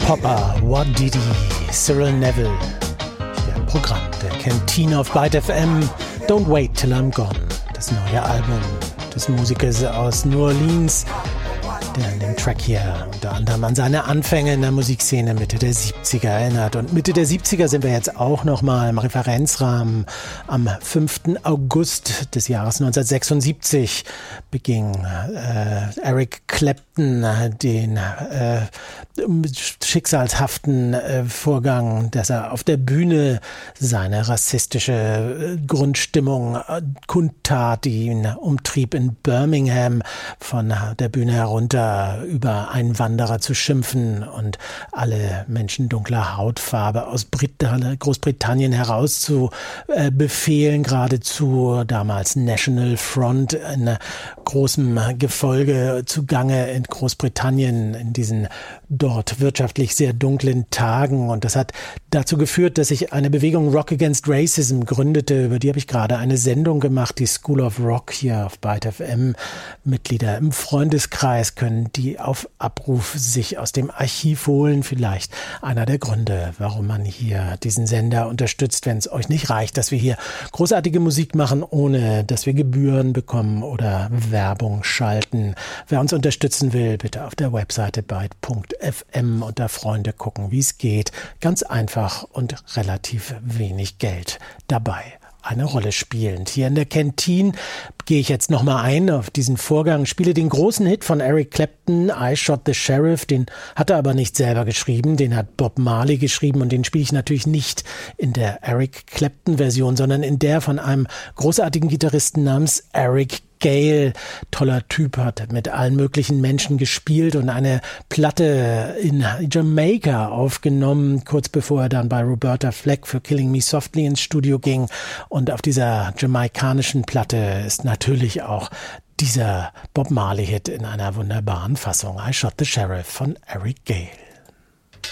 Popper, What Did He, Cyril Neville. Hier im Programm der Kantine auf Byte FM. Don't Wait Till I'm Gone. Das neue Album des Musikers aus New Orleans, der in dem Track hier unter anderem an seine Anfänge in der Musikszene Mitte der 70er erinnert. Und Mitte der 70er sind wir jetzt auch nochmal im Referenzrahmen. Am 5. August des Jahres 1976 beging Eric Clapton den schicksalshaften Vorgang, dass er auf der Bühne seine rassistische Grundstimmung kundtat, die ihn umtrieb, in Birmingham von der Bühne herunter über Einwanderer zu schimpfen und alle Menschen dunkler Hautfarbe aus Großbritannien herauszubefehlen, geradezu damals National Front, in großem Gefolge zugange in Großbritannien in diesen dort wirtschaftlich sehr dunklen Tagen. Und das hat dazu geführt, dass sich eine Bewegung Rock Against Racism gründete. Über die habe ich gerade eine Sendung gemacht, die School of Rock hier auf Byte FM. Mitglieder im Freundeskreis können die auf Abruf sich aus dem Archiv holen. Vielleicht einer der Gründe, warum man hier diesen Sender unterstützt, wenn es euch nicht reicht, dass wir hier großartige Musik machen, ohne dass wir Gebühren bekommen oder Werbung schalten. Wer uns unterstützen will, bitte auf der Webseite byte.fm unter Freunde gucken, wie es geht. Ganz einfach und relativ wenig Geld dabei eine Rolle spielend. Hier in der Kantine gehe ich jetzt nochmal ein auf diesen Vorgang, spiele den großen Hit von Eric Clapton, I Shot the Sheriff, den hat er aber nicht selber geschrieben, den hat Bob Marley geschrieben und den spiele ich natürlich nicht in der Eric Clapton Version, sondern in der von einem großartigen Gitarristen namens Eric Gale, toller Typ, hat mit allen möglichen Menschen gespielt und eine Platte in Jamaika aufgenommen, kurz bevor er dann bei Roberta Fleck für Killing Me Softly ins Studio ging. Und auf dieser jamaikanischen Platte ist natürlich auch dieser Bob Marley-Hit in einer wunderbaren Fassung, I Shot the Sheriff von Eric Gale.